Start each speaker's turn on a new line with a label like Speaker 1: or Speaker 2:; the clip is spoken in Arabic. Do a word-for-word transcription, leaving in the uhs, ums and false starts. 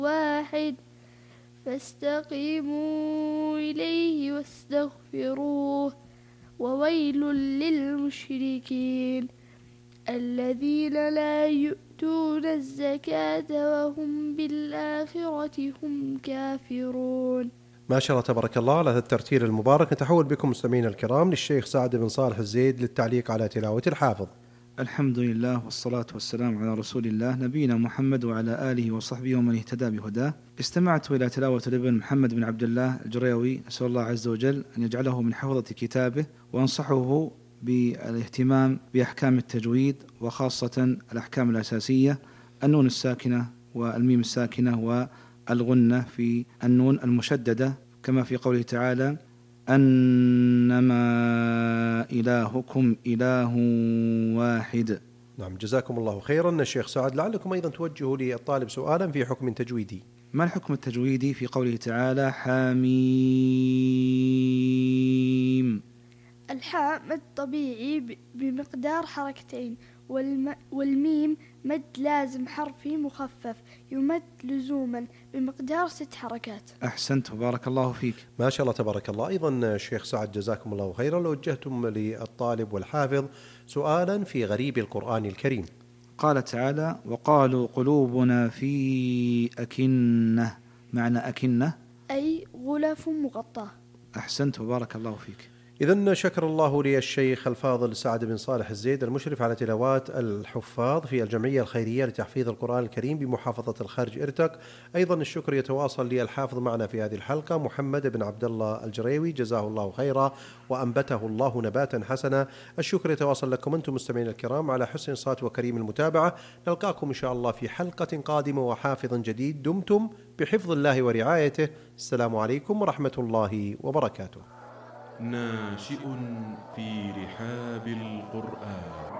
Speaker 1: واحد فاستقيموا إليه واستغفروه وويل للمشركين الذين لا يؤتون الزكاة وهم بالآخرة هم كافرون.
Speaker 2: ما شاء الله تبارك الله على هذا الترتيل المبارك. نتحول بكم مستمعينا الكرام للشيخ سعد بن صالح الزيد للتعليق على تلاوة الحافظ.
Speaker 3: الحمد لله والصلاة والسلام على رسول الله نبينا محمد وعلى آله وصحبه ومن اهتدى بهداه. استمعت إلى تلاوة الابن محمد بن عبد الله الجريوي، أسأل الله عز وجل أن يجعله من حفظة كتابه، وأنصحه بالاهتمام بأحكام التجويد وخاصة الأحكام الأساسية، النون الساكنة والميم الساكنة والغنة في النون المشددة، كما في قوله تعالى أنما إلهكم إله واحد.
Speaker 2: نعم، جزاكم الله خيرا الشيخ سعد. لعلكم أيضا توجهوا للطالب سؤالا في حكم تجويدي.
Speaker 3: ما الحكم التجويدي في قوله تعالى حميم؟
Speaker 1: الحاء مد طبيعي بمقدار حركتين، والم والميم مد لازم حرفي مخفف يمد لزوما بمقدار ست حركات.
Speaker 3: أحسنت وبارك الله فيك.
Speaker 2: ما شاء الله تبارك الله. أيضا الشيخ سعد جزاكم الله خيرا، لو وجهتم للطالب والحافظ سؤالا في غريب القرآن الكريم.
Speaker 3: قال تعالى وقالوا قلوبنا في أكنة، معنى أكنة
Speaker 1: أي غلف مغطاة.
Speaker 3: أحسنت وبارك الله فيك.
Speaker 2: إذن شكر الله لي الشيخ الفاضل سعد بن صالح الزيد المشرف على تلاوات الحفاظ في الجمعية الخيرية لتحفيظ القرآن الكريم بمحافظة الخرج إرتق. أيضا الشكر يتواصل لي الحافظ معنا في هذه الحلقة محمد بن عبد الله الجريوي، جزاه الله خيرا وأنبته الله نباتا حسنا. الشكر يتواصل لكم أنتم مستمعين الكرام على حسن الصوت وكريم المتابعة. نلقاكم إن شاء الله في حلقة قادمة وحافظ جديد. دمتم بحفظ الله ورعايته. السلام عليكم ورحمة الله وبركاته.
Speaker 4: ناشئ في رحاب القرآن.